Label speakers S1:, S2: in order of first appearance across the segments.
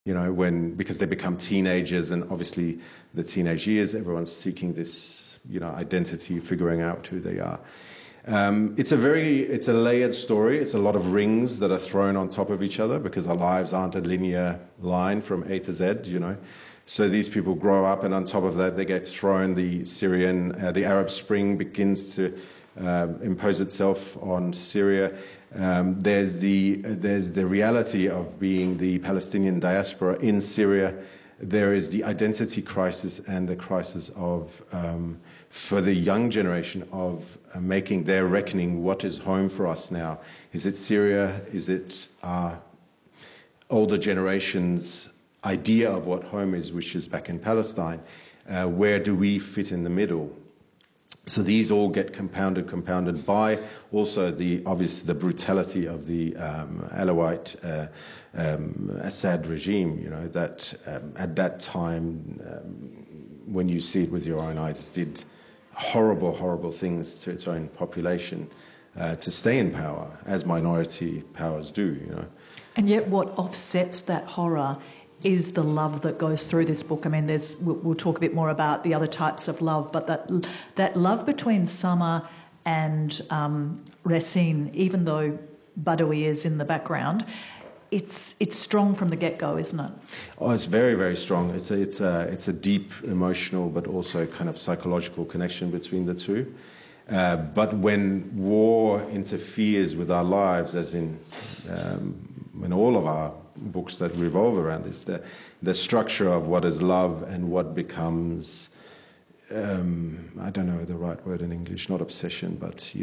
S1: because they become teenagers, and obviously the teenage years, everyone's seeking this, identity, figuring out who they are. It's a layered story. It's a lot of rings that are thrown on top of each other because our lives aren't a linear line from A to Z, So these people grow up, and on top of that, they get thrown the Arab Spring begins to impose itself on Syria. There's the reality of being the Palestinian diaspora in Syria. There is the identity crisis and the crisis of, for the young generation, of making their reckoning. What is home for us now? Is it Syria? Is it our older generation's idea of what home is, which is back in Palestine? Where do we fit in the middle? So these all get compounded by also the brutality of the Alawite Assad regime, that at that time, when you see it with your own eyes, did horrible, horrible things to its own population to stay in power, as minority powers do,
S2: And yet what offsets that horror is the love that goes through this book. I mean, we'll talk a bit more about the other types of love, but that love between Summer and Racine, even though Badawi is in the background, it's strong from the get-go, isn't it?
S1: Oh, it's very, very strong. It's a deep emotional but also kind of psychological connection between the two. But when war interferes with our lives, as in all of our books that revolve around this, the structure of what is love and what becomes, I don't know the right word in English, not obsession, but,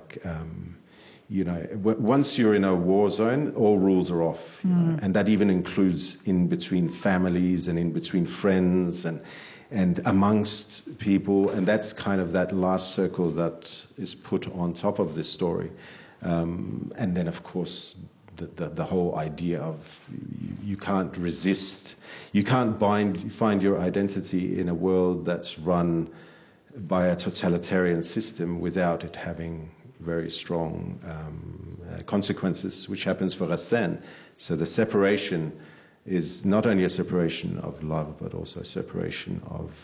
S1: once you're in a war zone, all rules are off. And that even includes in between families and in between friends and amongst people. And that's kind of that last circle that is put on top of this story. And then, of course, the whole idea of you can't resist, you can't find your identity in a world that's run by a totalitarian system without it having very strong consequences, which happens for Racine. So the separation is not only a separation of love, but also a separation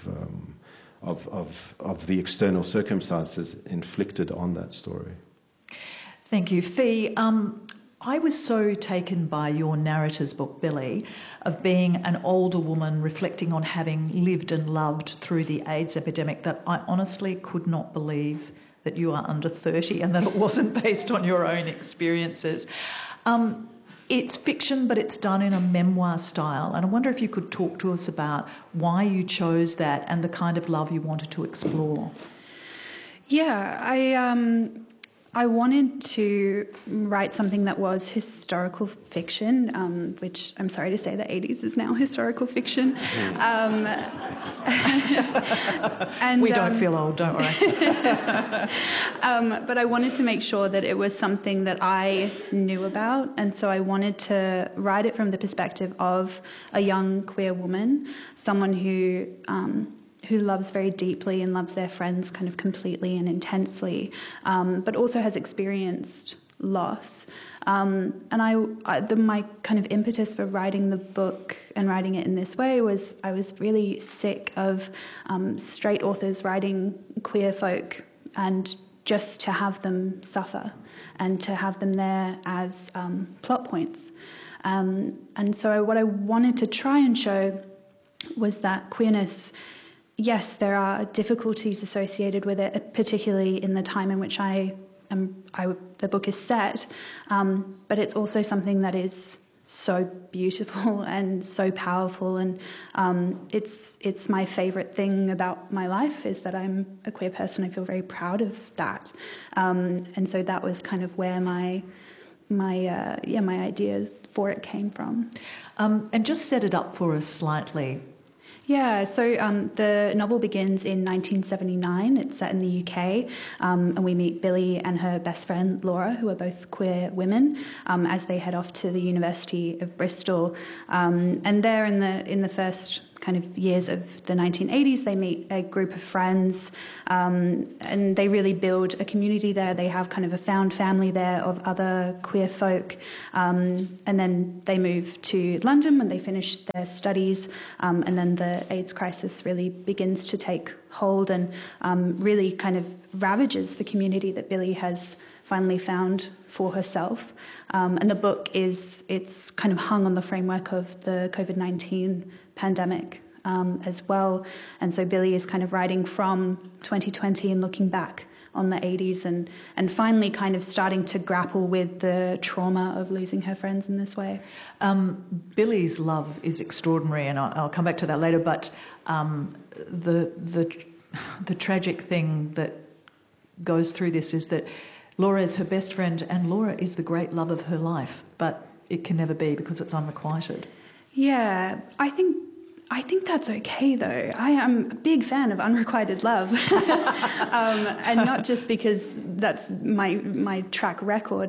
S1: of the external circumstances inflicted on that story.
S2: Thank you. Fee, I was so taken by your narrator's book, Billy, of being an older woman reflecting on having lived and loved through the AIDS epidemic, that I honestly could not believe that you are under 30 and that it wasn't based on your own experiences. It's fiction, but it's done in a memoir style, and I wonder if you could talk to us about why you chose that and the kind of love you wanted to explore.
S3: Yeah, I wanted to write something that was historical fiction, which I'm sorry to say the 80s is now historical fiction. And
S2: we don't feel old, don't worry.
S3: But I wanted to make sure that it was something that I knew about, and so I wanted to write it from the perspective of a young queer woman, someone who loves very deeply and loves their friends kind of completely and intensely, but also has experienced loss. And my kind of impetus for writing the book and writing it in this way was I was really sick of straight authors writing queer folk and just to have them suffer and to have them there as plot points. And so what I wanted to try and show was that queerness, yes, there are difficulties associated with it, particularly in the time in which the book is set, but it's also something that is so beautiful and so powerful, and it's my favourite thing about my life is that I'm a queer person. I feel very proud of that, and so that was kind of where my idea for it came from.
S2: And just set it up for us slightly.
S3: Yeah, so the novel begins in 1979. It's set in the UK, and we meet Billy and her best friend Laura, who are both queer women, as they head off to the University of Bristol. And there, in the first kind of years of the 1980s. They meet a group of friends, and they really build a community there. They have kind of a found family there of other queer folk, and then they move to London when they finish their studies, and then the AIDS crisis really begins to take hold and really kind of ravages the community that Billy has finally found for herself. And the book it's kind of hung on the framework of the COVID-19 pandemic as well. And so Billy is kind of writing from 2020 and looking back on the 80s and finally kind of starting to grapple with the trauma of losing her friends in this way.
S2: Billy's love is extraordinary, and I'll come back to that later, but the tragic thing that goes through this is that Laura is her best friend, and Laura is the great love of her life, but it can never be because it's unrequited.
S3: Yeah, I think that's okay, though. I am a big fan of unrequited love, and not just because that's my track record.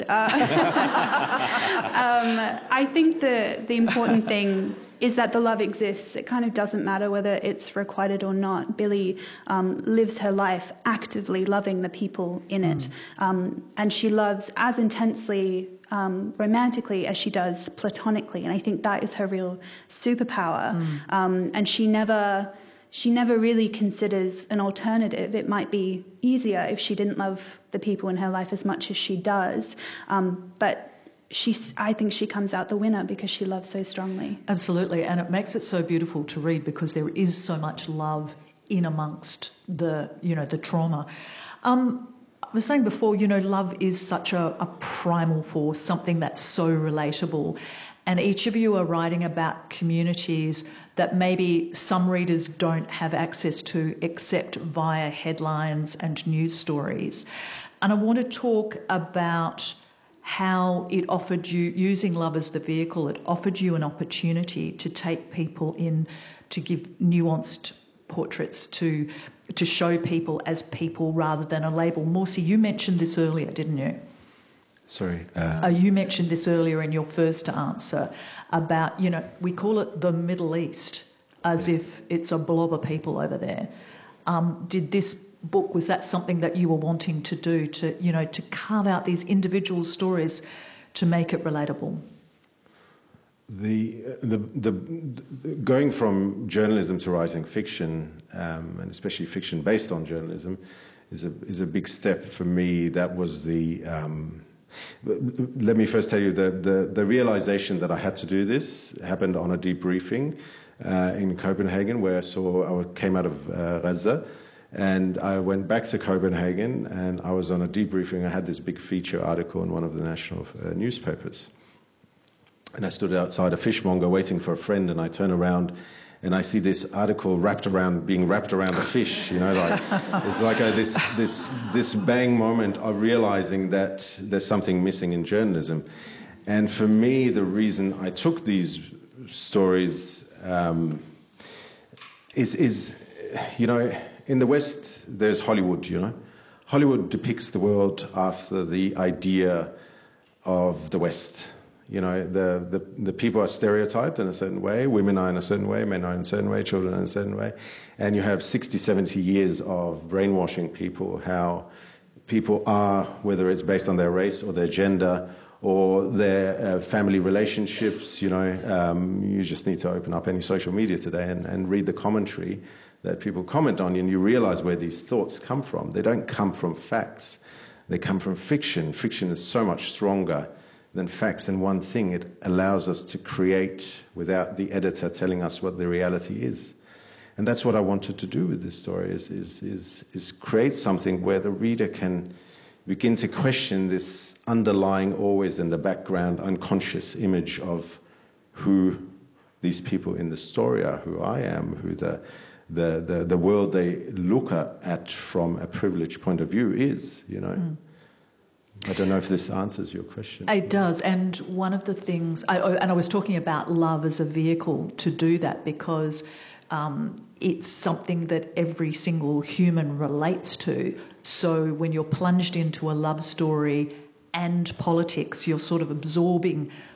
S3: I think the important thing is that the love exists. It kind of doesn't matter whether it's requited or not. Billy lives her life actively loving the people in it, and she loves as intensely romantically as she does platonically, and I think that is her real superpower. And she never really considers an alternative. It might be easier if she didn't love the people in her life as much as she does, but I think she comes out the winner because she loves so strongly.
S2: Absolutely, and it makes it so beautiful to read because there is so much love in amongst the trauma. I was saying before, love is such a primal force, something that's so relatable, and each of you are writing about communities that maybe some readers don't have access to except via headlines and news stories. And I want to talk about how it offered you, using love as the vehicle, it offered you an opportunity to take people in, to give nuanced portraits, to show people as people rather than a label. Morsi, you mentioned this earlier, didn't you?
S1: Sorry.
S2: You mentioned this earlier in your first answer about, we call it the Middle East, as if it's a blob of people over there. Did this book, was that something that you were wanting to do, to carve out these individual stories to make it relatable?
S1: The going from journalism to writing fiction, and especially fiction based on journalism, is a big step for me. That was the. Let me first tell you the realization that I had to do this happened on a debriefing in Copenhagen, where I came out of Gaza. And I went back to Copenhagen, and I was on a debriefing. I had this big feature article in one of the national newspapers. And I stood outside a fishmonger waiting for a friend, and I turn around, and I see this article being wrapped around a fish. It's like this bang moment of realizing that there's something missing in journalism. And for me, the reason I took these stories is in the West, there's Hollywood, Hollywood depicts the world after the idea of the West. The people are stereotyped in a certain way, women are in a certain way, men are in a certain way, children are in a certain way. And you have 60, 70 years of brainwashing people, how people are, whether it's based on their race or their gender or their family relationships. You just need to open up any social media today and read the commentary that people comment on, and you realize where these thoughts come from. They don't come from facts. They come from fiction. Fiction is so much stronger than facts. And one thing, it allows us to create without the editor telling us what the reality is. And that's what I wanted to do with this story, is create something where the reader can begin to question this underlying, always in the background, unconscious image of who these people in the story are, who I am, who the world they look at from a privileged point of view is, I don't know if this answers your question.
S2: It does, and one of the things, I was talking about love as a vehicle to do that because it's something that every single human relates to. So when you're plunged into a love story and politics, you're sort of absorbing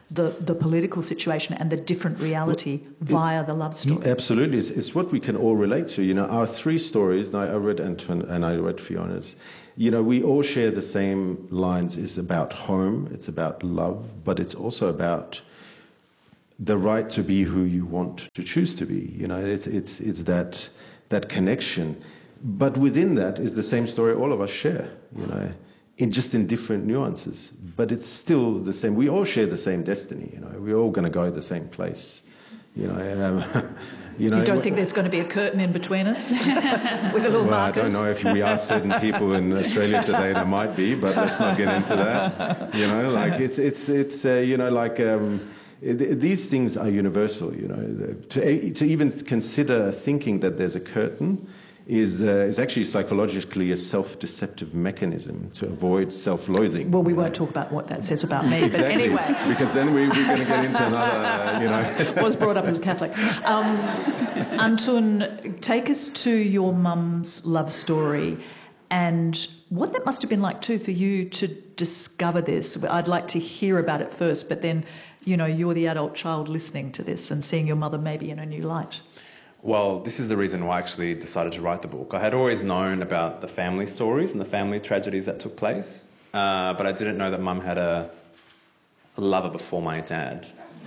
S2: the political situation and the different reality via the love story.
S1: Absolutely. It's what we can all relate to. You know, our three stories, I read Antoine and I read Fiona's, you know, we all share the same lines. It's about home, it's about love, but it's also about the right to be who you want to choose to be. You know, it's that connection. But within that is the same story all of us share, you know, in different nuances. But it's still the same. We all share the same destiny, you know. We're all going to go the same place, you know. You
S2: don't think there's going to be a curtain in between us with a little markers?
S1: I don't know if we are certain people in Australia today. There might be, but let's not get into that. You know, like it's you know, like these things are universal. You know, to even consider thinking that there's a curtain is actually psychologically a self-deceptive mechanism to avoid self-loathing.
S2: Well, we won't talk about what that says about me,
S1: exactly.
S2: But anyway.
S1: Because then we're going to get into another, you know.
S2: Was brought up as a Catholic. Antoine, take us to your mum's love story and what that must have been like too for you to discover this. I'd like to hear about it first, but then, you know, you're the adult child listening to this and seeing your mother maybe in a new light.
S4: Well, this is the reason why I actually decided to write the book. I had always known about the family stories and the family tragedies that took place, but I didn't know that Mum had a lover before my dad.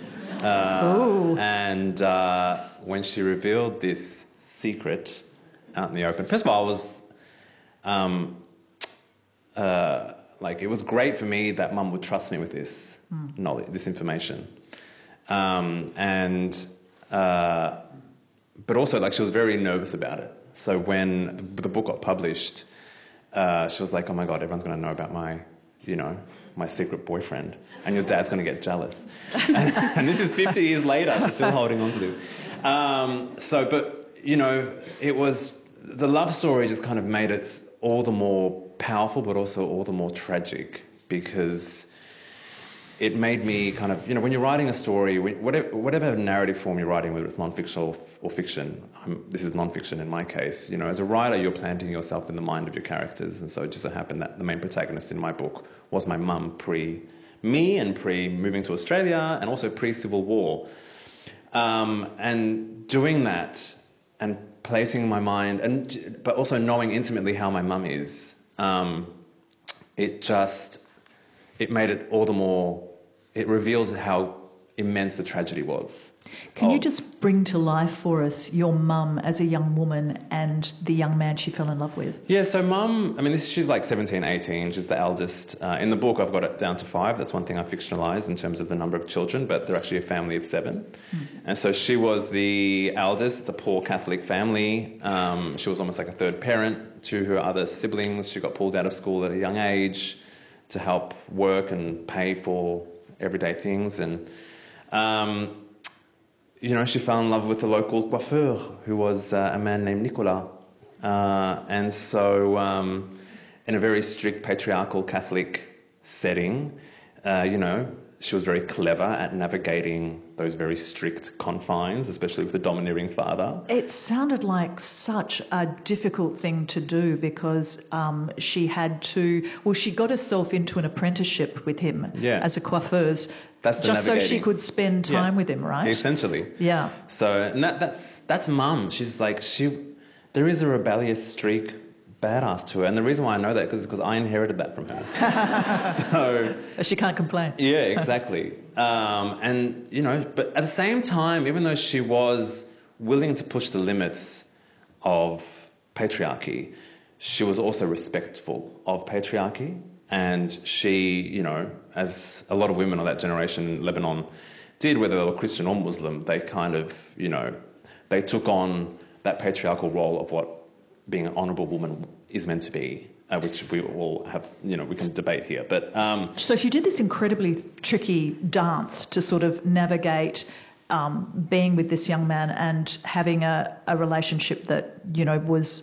S4: And when she revealed this secret out in the open, first of all, I was like, it was great for me that Mum would trust me with this knowledge, this information, but also, like, she was very nervous about it. So when the book got published, she was like, oh my God, everyone's going to know about my secret boyfriend, and your dad's going to get jealous. And this is 50 years later, she's still holding on to this. But, you know, it was, the love story just kind of made it all the more powerful, but also all the more tragic, because it made me kind of, you know, when you're writing a story, whatever narrative form you're writing, whether it's non-fiction or fiction, this is non-fiction in my case, you know, as a writer, you're planting yourself in the mind of your characters. And so it just so happened that the main protagonist in my book was my mum pre-me and pre-moving to Australia and also pre-Civil War. And doing that and placing my mind, but also knowing intimately how my mum is, it made it all the more, it revealed how immense the tragedy was.
S2: Can you just bring to life for us your mum as a young woman and the young man she fell in love with?
S4: Yeah, so Mum, I mean, she's like 17, 18. She's the eldest. In the book, I've got it down to 5. That's one thing I fictionalised in terms of the number of children, but they're actually a family of 7. And so she was the eldest. It's a poor Catholic family. She was almost like a third parent to her other siblings. She got pulled out of school at a young age to help work and pay for everyday things. And, you know, she fell in love with the local coiffeur, who was a man named Nicolas. And so in a very strict patriarchal Catholic setting, you know, she was very clever at navigating those very strict confines, especially with a domineering father.
S2: It sounded like such a difficult thing to do because she had to... Well, she got herself into an apprenticeship with him as a coiffeuse. Just so she could spend time with him, right?
S4: Essentially.
S2: Yeah. So
S4: and that's Mum. She's like, there is a rebellious streak badass to her. And the reason why I know that is because I inherited that from her. So
S2: she can't complain.
S4: Yeah, exactly. And, you know, but at the same time, even though she was willing to push the limits of patriarchy, she was also respectful of patriarchy. And she, you know, as a lot of women of that generation in Lebanon did, whether they were Christian or Muslim, they kind of, you know, they took on that patriarchal role of what being an honourable woman is meant to be, which we all have, you know, we can debate here. But
S2: so she did this incredibly tricky dance to sort of navigate being with this young man and having a relationship that, you know, was...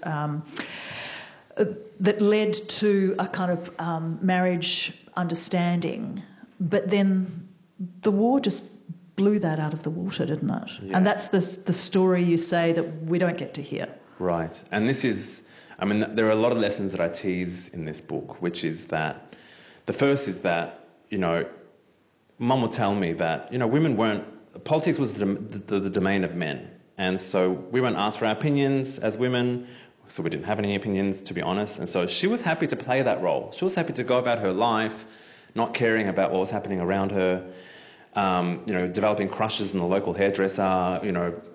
S2: that led to a kind of marriage understanding. But then the war just blew that out of the water, didn't it? Yeah. And that's the story you say that we don't get to hear.
S4: Right. And this is, I mean, there are a lot of lessons that I tease in this book, which is that the first is that, you know, Mum would tell me that, women weren't... Politics was the domain of men. And so we weren't asked for our opinions as women, so we didn't have any opinions, to be honest. And so she was happy to play that role. She was happy to go about her life, not caring about what was happening around her, developing crushes in the local hairdresser,